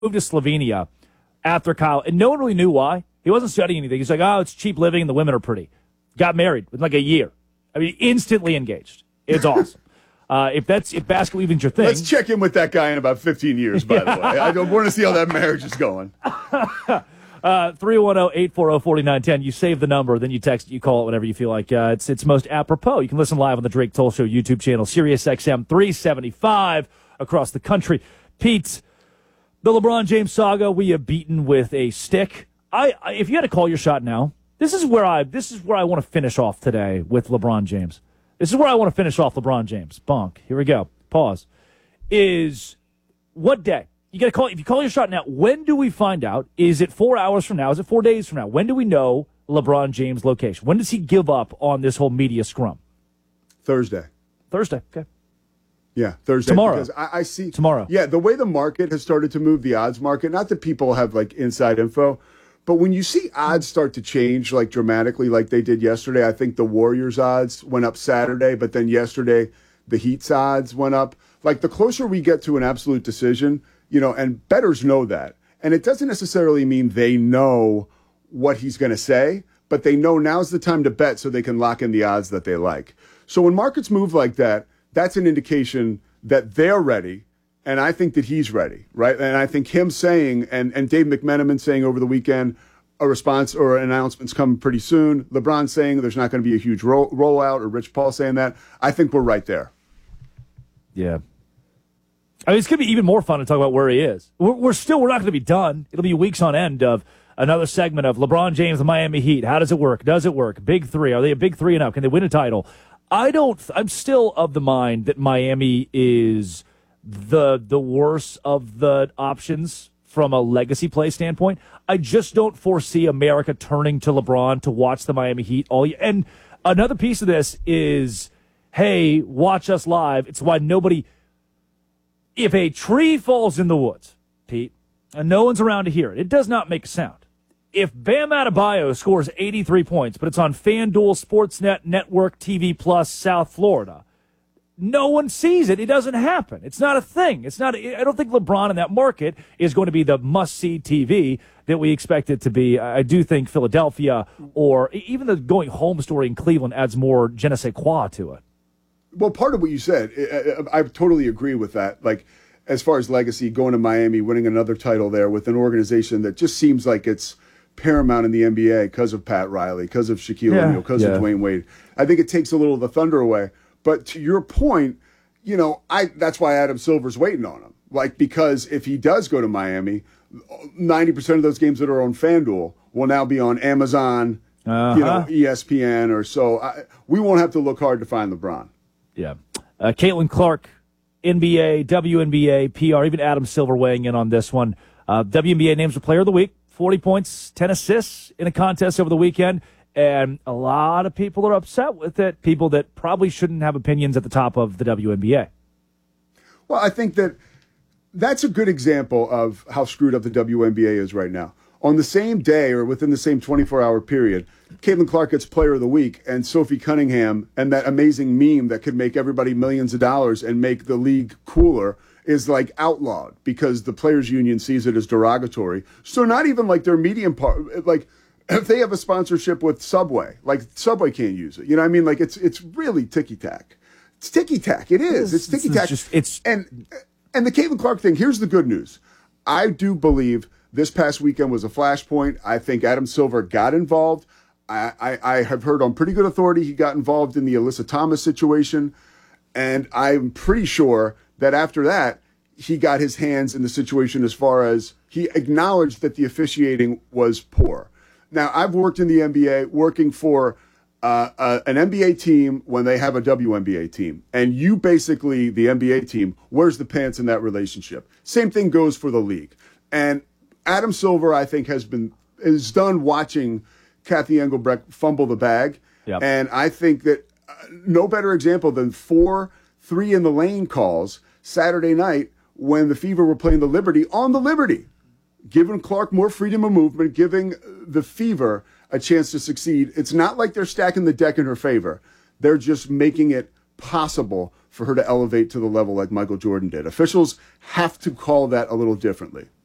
moved to Slovenia after Kyle, and no one really knew why. He wasn't studying anything. He's like, oh, it's cheap living and the women are pretty. Got married in like a year. I mean, instantly engaged. It's awesome. If basketball even's your thing. Let's check in with that guy in about 15 years, by the way. I don't want to see how that marriage is going. 310-840-4910. You save the number, then you text it, you call it whenever you feel like it's most apropos. You can listen live on the Drake Toll Show YouTube channel, Sirius XM 375 across the country. Pete, the LeBron James saga, we have beaten with a stick. If you had to call your shot now, this is where I want to finish off today with LeBron James. This is where I want to finish off LeBron James. Bonk. Here we go. Pause. Is what day? You got to call. If you call your shot now, when do we find out? Is it 4 hours from now? Is it 4 days from now? When do we know LeBron James' location? When does he give up on this whole media scrum? Thursday. Okay. Yeah, Thursday. Tomorrow. Because I see. Tomorrow. Yeah, the way the market has started to move, the odds market, not that people have like inside info, but when you see odds start to change like dramatically like they did yesterday, I think the Warriors odds went up Saturday, but then yesterday the Heat's odds went up. Like the closer we get to an absolute decision, and bettors know that. And it doesn't necessarily mean they know what he's going to say, but they know now's the time to bet so they can lock in the odds that they like. So when markets move like that, that's an indication that they're ready, and I think that he's ready, right? And I think him saying, and Dave McMenamin saying over the weekend, a response or an announcement's coming pretty soon, LeBron saying there's not going to be a huge rollout, or Rich Paul saying that, I think we're right there. Yeah. I mean, it's going to be even more fun to talk about where he is. We're not going to be done. It'll be weeks on end of another segment of LeBron James, the Miami Heat. How does it work? Does it work? Big three. Are they a big three and up? Can they win a title? I'm still of the mind that Miami is the worst of the options from a legacy play standpoint. I just don't foresee America turning to LeBron to watch the Miami Heat all year. And another piece of this is, hey, watch us live. It's why nobody... If a tree falls in the woods, Pete, and no one's around to hear it, it does not make a sound. If Bam Adebayo scores 83 points, but it's on FanDuel, Sportsnet, Network, TV Plus, South Florida, no one sees it. It doesn't happen. It's not a thing. I don't think LeBron in that market is going to be the must-see TV that we expect it to be. I do think Philadelphia or even the going home story in Cleveland adds more je ne sais quoi to it. Well, part of what you said, I totally agree with that. Like, as far as legacy, going to Miami, winning another title there with an organization that just seems like it's paramount in the NBA because of Pat Riley, because of Shaquille O'Neal, because of Dwayne Wade. I think it takes a little of the thunder away. But to your point, that's why Adam Silver's waiting on him. Like, because if he does go to Miami, 90% of those games that are on FanDuel will now be on Amazon, ESPN or so. We won't have to look hard to find LeBron. Yeah. Caitlin Clark, NBA, WNBA, PR, even Adam Silver weighing in on this one. WNBA names the player of the week, 40 points, 10 assists in a contest over the weekend. And a lot of people are upset with it, people that probably shouldn't have opinions at the top of the WNBA. Well, I think that's a good example of how screwed up the WNBA is right now. On the same day or within the same 24-hour period, Caitlin Clark gets Player of the Week, and Sophie Cunningham and that amazing meme that could make everybody millions of dollars and make the league cooler is like outlawed because the Players Union sees it as derogatory. So not even like their medium part, like if they have a sponsorship with Subway, like Subway can't use it. You know what I mean? Like it's really ticky-tack. It's ticky-tack. It is. It's ticky-tack. And the Caitlin Clark thing, here's the good news. I do believe this past weekend was a flashpoint. I think Adam Silver got involved. I have heard on pretty good authority he got involved in the Alyssa Thomas situation. And I'm pretty sure that after that, he got his hands in the situation as far as he acknowledged that the officiating was poor. Now, I've worked in the NBA, working for an NBA team when they have a WNBA team. And you basically, the NBA team, wears the pants in that relationship. Same thing goes for the league. And Adam Silver, I think, is done watching Kathy Engelbrecht fumble the bag. Yep. And I think that no better example than 4 3-in-the-lane calls Saturday night when the Fever were playing the Liberty on the Liberty, giving Clark more freedom of movement, giving the Fever a chance to succeed. It's not like they're stacking the deck in her favor. They're just making it possible for her to elevate to the level like Michael Jordan did. Officials have to call that a little differently.